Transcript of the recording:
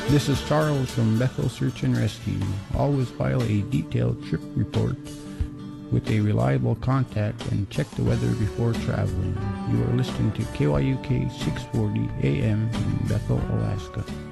This is Charles from Bethel Search and Rescue. Always file a detailed trip report with a reliable contact and check the weather before traveling. You are listening to KYUK 640 AM in Bethel, Alaska.